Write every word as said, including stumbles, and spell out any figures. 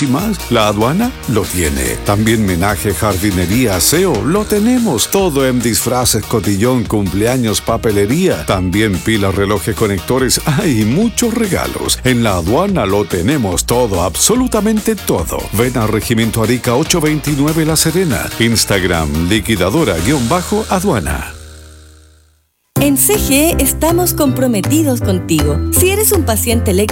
y más. La aduana lo tiene. También menaje, jardinería, aseo, lo tenemos. Todo en disfraces, cotillón, cumpleaños, papelería. También pilas, relojes, conectores. Hay muchos regalos. En la aduana lo tenemos todo, absolutamente todo. Ven a Regimiento Arica ochocientos veintinueve La Serena. Instagram, liquidadora-aduana. En C G E estamos comprometidos contigo. Si eres un paciente eléctrico